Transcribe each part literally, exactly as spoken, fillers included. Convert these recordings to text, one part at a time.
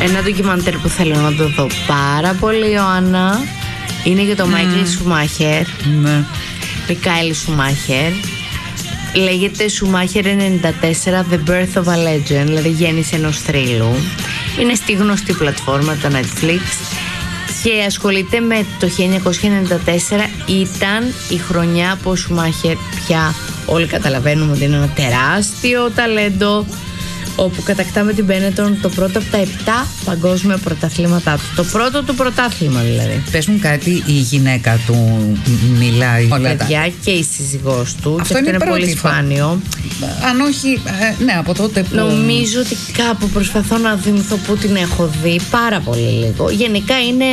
Ένα ντοκιμαντέρ που θέλω να το δω πάρα πολύ, Ιωάννα, είναι για το Μάικλ mm. Σουμάχερ. Ναι. Μικαέλ Σουμάχερ. Λέγεται Σουμάχερ ενενήντα τέσσερα The Birth of a Legend, δηλαδή γέννηση ενός θρύλου. Είναι στη γνωστή πλατφόρμα, το Netflix. Και ασχολείται με το χίλια εννιακόσια ενενήντα τέσσερα. Ήταν η χρονιά που ο Σουμάχερ, πια όλοι καταλαβαίνουμε ότι είναι ένα τεράστιο ταλέντο, όπου κατακτά με την Benetton το πρώτο από τα επτά παγκόσμια πρωταθλήματά του. Το πρώτο του πρωτάθλημα δηλαδή. Πες μου κάτι, η γυναίκα του μιλάει όλα τα παιδιά και η σύζυγός του. Αυτό, και αυτό είναι, είναι πολύ σπάνιο. Αν όχι, ε, ναι, από τότε που... Νομίζω ότι κάπου προσπαθώ να θυμηθώ που την έχω δει πάρα πολύ λίγο. Γενικά είναι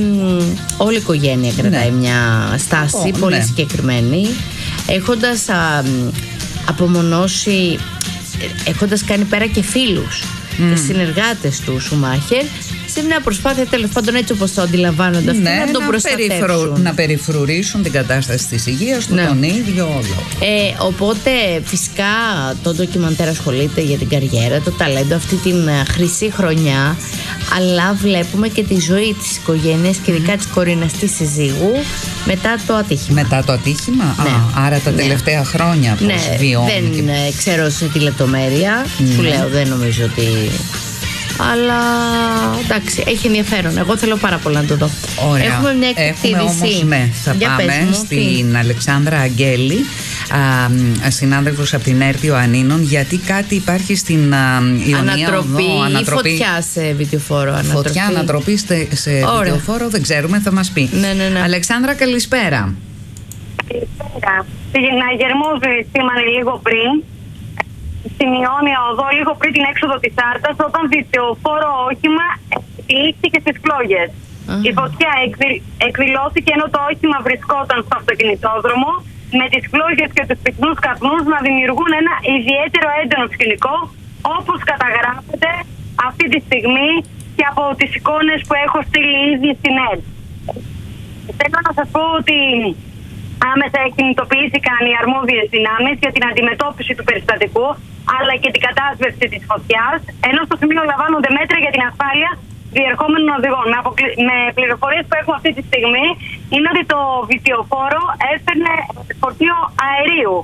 μ, όλη η οικογένεια κρατάει ναι. μια στάση oh, πολύ ναι. συγκεκριμένη. Έχοντας α, απομονώσει, έχοντας κάνει πέρα και φίλους mm. και συνεργάτες του Σουμάχερ, σε μια προσπάθεια τέλος πάντων, έτσι όπως το αντιλαμβάνονται αυτοί, ναι, να τον προστατεύσουν. Περιφρου, να περιφρουρήσουν την κατάσταση της υγείας του, ναι. τον ίδιο όλο. Ε, οπότε φυσικά το ντοκιμαντέρ ασχολείται για την καριέρα, το ταλέντο, αυτή την χρυσή χρονιά, αλλά βλέπουμε και τη ζωή της οικογένειας και ειδικά mm. της κορίνας της συζύγου μετά το ατύχημα. Μετά το ατύχημα, ναι. Α, άρα τα ναι. τελευταία χρόνια πώς ναι, βιώνει. Δεν και... ξέρω σε τι λεπτομέρεια, mm. σου λέω, δεν νομίζω ότι... Αλλά εντάξει, έχει ενδιαφέρον. Εγώ θέλω πάρα πολύ να το δω. Ωραία. Έχουμε μια εκτίμηση. Έχουμε όμως, ναι, θα Για πάμε μου, στην τι? Αλεξάνδρα Αγγέλη, α, συνάδελφος από την ΕΡΤ Ιωαννίνων, γιατί κάτι υπάρχει στην α, Ιωνία ανατροπή, Οδό. Ανατροπή ή φωτιά σε βιντεοφόρο. Ανατροπή. Φωτιά, ανατροπή σε, σε βιντεοφόρο, δεν ξέρουμε, θα μας πει. Ναι, ναι, ναι. Αλεξάνδρα, καλησπέρα. Καλησπέρα. Στην Αγερμούζη σήμανε λίγο πριν. Στην Ιόνια Οδό, λίγο πριν την έξοδο της Άρτας, όταν βιντεοφόρο όχημα πλήχθηκε στις φλόγες. Uh-huh. Η φωτιά εκδη, εκδηλώθηκε ενώ το όχημα βρισκόταν στο αυτοκινητόδρομο, με τις φλόγες και τους πυκνούς καπνούς να δημιουργούν ένα ιδιαίτερο έντονο σκηνικό, όπως καταγράφεται αυτή τη στιγμή και από τις εικόνες που έχω στείλει ήδη στην ΕΡΤ. Θέλω να σας πω ότι άμεσα κινητοποιήθηκαν οι αρμόδιες δυνάμεις για την αντιμετώπιση του περιστατικού, αλλά και την κατάσβεση της φωτιάς, ενώ στο σημείο λαμβάνονται μέτρα για την ασφάλεια διερχόμενων οδηγών. Με, αποκλει... με πληροφορίες που έχουμε αυτή τη στιγμή, είναι ότι το βιτιοφόρο έφερνε φορτίο αερίου.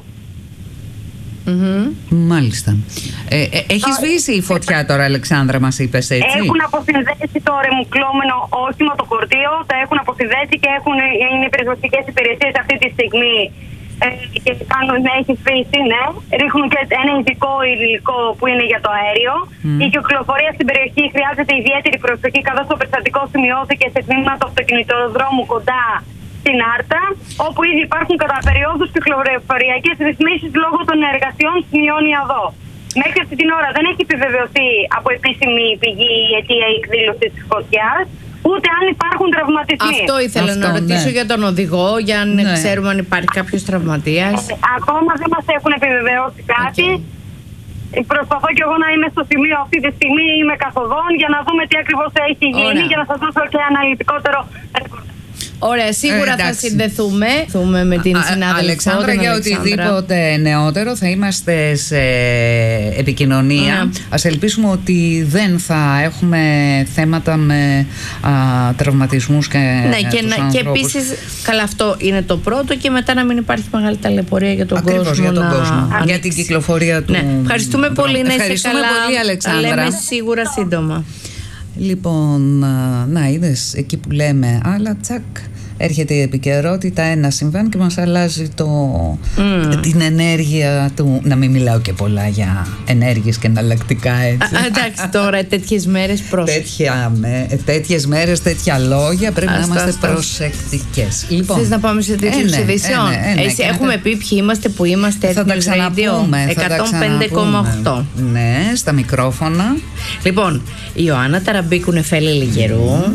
Mm-hmm. Μάλιστα. Ε, ε, έχει σβήσει η φωτιά τώρα, Αλεξάνδρα, μας είπες, έτσι? Έχουν αποσυνδέσει το ρεμουκλόμενο όχημα, το φορτίο, τα έχουν αποσυνδέσει και έχουν, είναι πυροσβεστικές υπηρεσίες αυτή τη στιγμή. Ε, και κάνουν, ναι, έχει σβήσει, ναι. Ρίχνουν και ένα ειδικό υλικό που είναι για το αέριο. Mm. Η κυκλοφορία στην περιοχή χρειάζεται ιδιαίτερη προσοχή, καθώς το περιστατικό σημειώθηκε σε τμήμα του αυτοκινητοδρόμου κοντά στην Άρτα, όπου ήδη υπάρχουν κατά περιόδους κυκλοφοριακές ρυθμίσεις λόγω των εργασιών στην Ιόνια Οδό. Μέχρι αυτή την ώρα δεν έχει επιβεβαιωθεί από επίσημη πηγή η αιτία εκδήλωσης της φωτιάς, ούτε αν υπάρχουν τραυματισμοί. Αυτό ήθελα Αυτό, να ρωτήσω ναι. για τον οδηγό, για αν ναι. ξέρουμε αν υπάρχει κάποιος τραυματίας. Ε, ακόμα δεν μας έχουν επιβεβαιώσει κάτι. Okay. Προσπαθώ και εγώ να είμαι στο σημείο αυτή τη στιγμή, είμαι καθοδόν για να δούμε τι ακριβώς έχει γίνει. Ωραία. Για να σας δώσω και αναλυτικότερο. Ωραία, σίγουρα ε, θα συνδεθούμε με την συνάδελφο. Αλεξάνδρα, για οτιδήποτε νεότερο θα είμαστε σε επικοινωνία. Mm. Ας ελπίσουμε ότι δεν θα έχουμε θέματα με α, τραυματισμούς και ναι, και, να, και επίσης, καλά, αυτό είναι το πρώτο, και μετά να μην υπάρχει μεγάλη ταλαιπωρία για τον Ακριβώς, κόσμο. Για τον να... κόσμο. Για την κυκλοφορία του. Ναι. Ευχαριστούμε πολύ, να είσαι καλά. Πολύ, Αλεξάνδρα. Τα λέμε σίγουρα σύντομα. Λοιπόν, να είδες εκεί που λέμε, αλλά τσακ, έρχεται η επικαιρότητα, ένα συμβάν και μας αλλάζει το, mm. την ενέργεια του. Να μην μιλάω και πολλά για ενέργειες και εναλλακτικά, έτσι. Α, εντάξει, τώρα τέτοιες μέρες πρόσεχε. Τέτοια, με, τέτοιες μέρες, τέτοια λόγια, πρέπει άστο, να είμαστε άστο. προσεκτικές. Λοιπόν, θες να πάμε σε τέτοιους ειδήσεων? Έχουμε πει ποιοι είμαστε, που είμαστε. Θα τα ξαναπούμε. εκατόν πέντε κόμμα οκτώ. Ναι, στα μικρόφωνα. Λοιπόν, η Ιωάννα Ταραμπίκου Νεφέλη Λιγερού. Mm.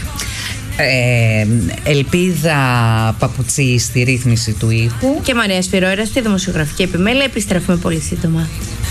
Ε, Ελπίδα Παπουτσή στη ρύθμιση του ήχου και Μαρία Σφυρόερα στη δημοσιογραφική επιμέλεια. Επιστρέφουμε πολύ σύντομα.